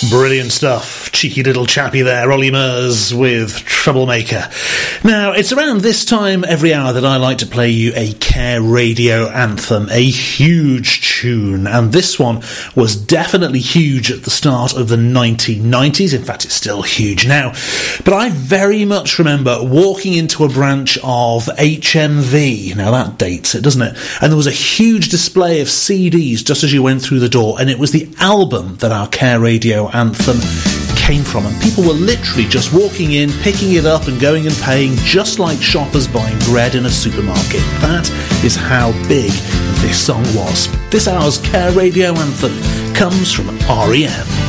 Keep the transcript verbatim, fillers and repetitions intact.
Brilliant stuff. Cheeky little chappy there, Ollie Murs with Troublemaker. Now, it's around this time every hour that I like to play you a Care Radio anthem, a huge tune, and this one was definitely huge at the start of the nineteen nineties. In fact, it's still huge now. But I very much remember walking into a branch of H M V. Now, that dates it, doesn't it? And there was a huge display of C Ds just as you went through the door, and it was the album that our Care Radio anthem came from, and people were literally just walking in, picking it up and going and paying, just like shoppers buying bread in a supermarket. That is how big this song was. This hour's Care Radio anthem comes from R E M.